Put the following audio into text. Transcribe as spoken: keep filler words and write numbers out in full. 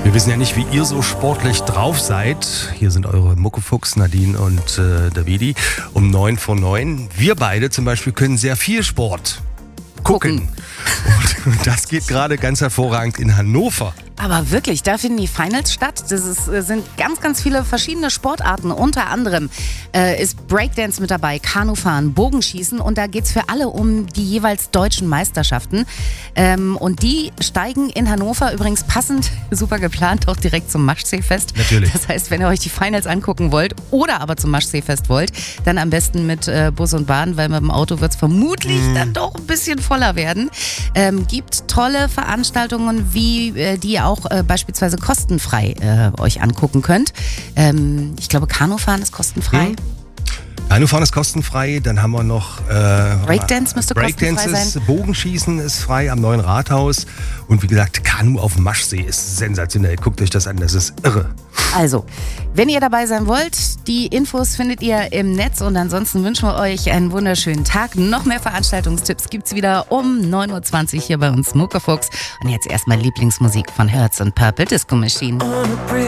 Wir wissen ja nicht, wie ihr so sportlich drauf seid. Hier sind eure Muckefuchs, Nadine und äh, Davidi, um neun vor neun. Wir beide zum Beispiel können sehr viel Sport gucken. gucken. Und das geht gerade ganz hervorragend in Hannover. Aber wirklich, da finden die Finals statt. Das ist, sind ganz, ganz viele verschiedene Sportarten. Unter anderem äh, ist Breakdance mit dabei, Kanufahren, Bogenschießen. Und da geht es für alle um die jeweils deutschen Meisterschaften. Ähm, und die steigen in Hannover übrigens passend, super geplant, auch direkt zum Maschsee-Fest. Natürlich. Das heißt, wenn ihr euch die Finals angucken wollt oder aber zum Maschsee-Fest wollt, dann am besten mit äh, Bus und Bahn, weil mit dem Auto wird es vermutlich mm. dann doch ein bisschen voller werden. Ähm, gibt tolle Veranstaltungen, wie äh, die ihr auch äh, beispielsweise kostenfrei äh, euch angucken könnt. Ähm, ich glaube, Kanufahren ist kostenfrei. Mhm. Kanufahren ist kostenfrei, dann haben wir noch äh, Breakdance müsste Breakdance kostenfrei ist, sein. Bogenschießen ist frei am neuen Rathaus und wie gesagt, Kanu auf dem Maschsee ist sensationell. Guckt euch das an, das ist irre. Also, wenn ihr dabei sein wollt, die Infos findet ihr im Netz und ansonsten wünschen wir euch einen wunderschönen Tag. Noch mehr Veranstaltungstipps gibt's wieder um neun Uhr zwanzig hier bei uns Muckefuchs. Und jetzt erstmal Lieblingsmusik von Herz und Purple Disco Machine.